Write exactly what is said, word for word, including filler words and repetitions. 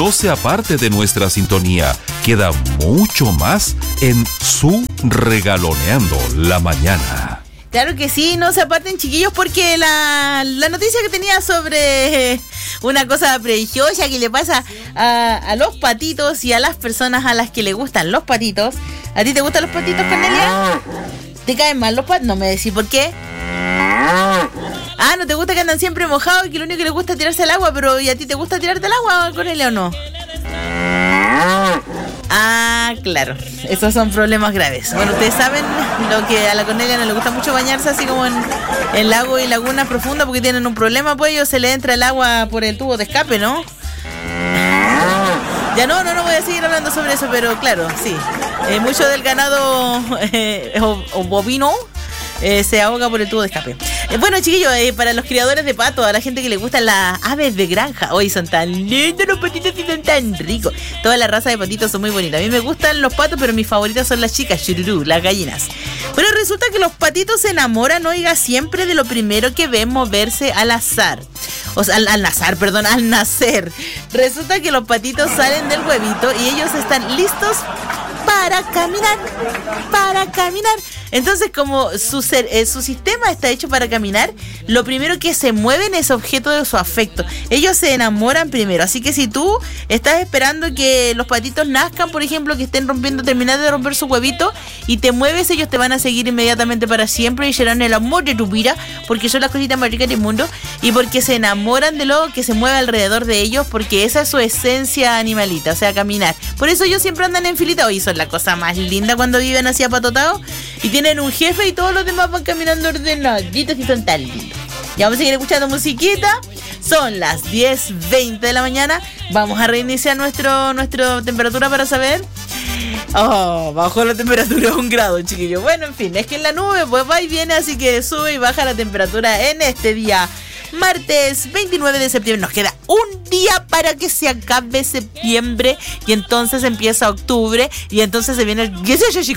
no se aparte de nuestra sintonía. Queda mucho más en Su Regaloneando la Mañana. Claro que sí, no se aparten, chiquillos, porque la, la noticia que tenía sobre eh, una cosa preciosa que le pasa a, a los patitos y a las personas a las que le gustan los patitos. ¿A ti te gustan los patitos, Cornelia? ¿Te caen mal los patitos? No me decís por qué. Ah, ¿no te gusta que andan siempre mojados y que lo único que les gusta es tirarse al agua? Pero ¿y a ti te gusta tirarte al agua, Cornelia, o no? Ah, claro, esos son problemas graves. Bueno, ustedes saben lo que a la Cornelia no le gusta mucho bañarse así como en, en lagos y lagunas profundas porque tienen un problema, pues ellos se le entra el agua por el tubo de escape, ¿no? Ya no, no, no voy a seguir hablando sobre eso, pero claro, sí. Eh, mucho del ganado eh, o, o bovino Eh, se ahoga por el tubo de escape. Eh, bueno, chiquillos, eh, para los criadores de patos, a la gente que le gustan las aves de granja, hoy son tan lindos los patitos y son tan ricos. Toda la raza de patitos son muy bonitas. A mí me gustan los patos, pero mis favoritas son las chicas, chururú, las gallinas. Pero resulta que los patitos se enamoran, oiga, siempre de lo primero que ven moverse al azar. O sea, al, al nacer, perdón, al nacer. Resulta que los patitos salen del huevito y ellos están listos para caminar, para caminar. Entonces, como su, ser, eh, su sistema está hecho para caminar, lo primero que se mueven es objeto de su afecto. Ellos se enamoran primero. Así que si tú estás esperando que los patitos nazcan, por ejemplo, que estén rompiendo, terminar de romper su huevito, y te mueves, ellos te van a seguir inmediatamente para siempre y serán el amor de tu vida, porque son las cositas más ricas del mundo, y porque se enamoran de lo que se mueve alrededor de ellos, porque esa es su esencia animalita, o sea, caminar. Por eso ellos siempre andan en filita. Hoy son la cosa más linda cuando viven así apatotados y tienen un jefe y todos los demás van caminando ordenaditos y son tan lindos. Ya vamos a seguir escuchando musiquita. Son las diez veinte de la mañana. Vamos a reiniciar nuestro nuestra temperatura para saber. Oh, bajó la temperatura a un grado, chiquillos. Bueno, en fin, es que en la nube pues va y viene, así que sube y baja la temperatura en este día. Martes veintinueve de septiembre. Nos queda un día para que se acabe septiembre y entonces empieza octubre y entonces se viene el dieciocho